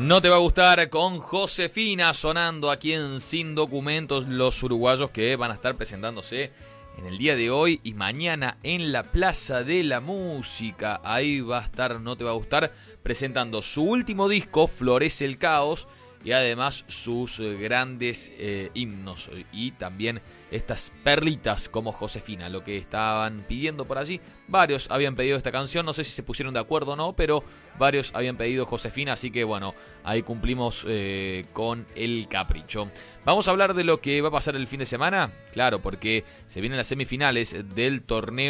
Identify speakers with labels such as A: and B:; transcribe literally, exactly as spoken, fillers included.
A: No te va a gustar con Josefina sonando aquí en Sin Documentos, los uruguayos que van a estar presentándose en el día de hoy y mañana en la Plaza de la Música. Ahí va a estar No te va a gustar presentando su último disco, Florece el Caos, y además sus grandes eh, himnos y también estas perlitas como Josefina, lo que estaban pidiendo por allí. Varios habían pedido esta canción, no sé si se pusieron de acuerdo o no, pero varios habían pedido Josefina, así que bueno, ahí cumplimos eh, con el capricho. Vamos a hablar de lo que va a pasar el fin de semana, claro, porque se vienen las semifinales del torneo